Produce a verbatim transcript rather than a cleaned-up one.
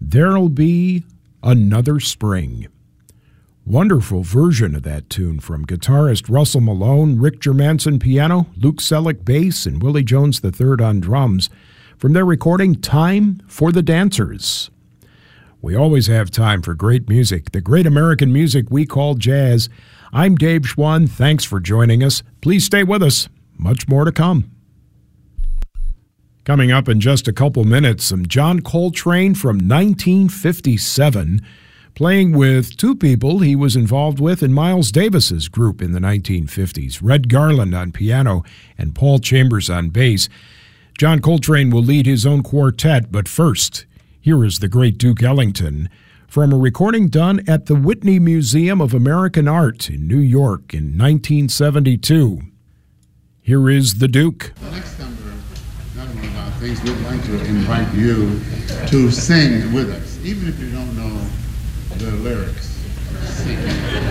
There'll Be Another Spring. Wonderful version of that tune from guitarist Russell Malone, Rick Germanson piano, Luke Selleck bass, and Willie Jones the third on drums from their recording Time for the Dancers. We always have time for great music, the great American music we call jazz. I'm Dave Schwann. Thanks for joining us. Please stay with us. Much more to come. Coming up in just a couple minutes, some John Coltrane from nineteen fifty-seven, playing with two people he was involved with in Miles Davis's group in the nineteen fifties, Red Garland on piano and Paul Chambers on bass. John Coltrane will lead his own quartet, but first, here is the great Duke Ellington from a recording done at the Whitney Museum of American Art in New York in nineteen seventy-two. Here is the Duke. The next number, not only about things, we'd like to invite you to sing with us, even if you don't know the lyrics. Sing.